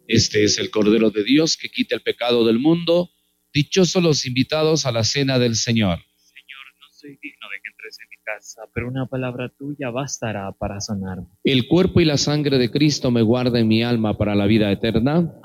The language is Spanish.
Este es el Cordero de Dios que quita el pecado del mundo. Dichosos los invitados a la cena del Señor. Señor, no soy digno de que entres en mi casa, pero una palabra tuya bastará para sanarme. El cuerpo y la sangre de Cristo me guarda en mi alma para la vida eterna.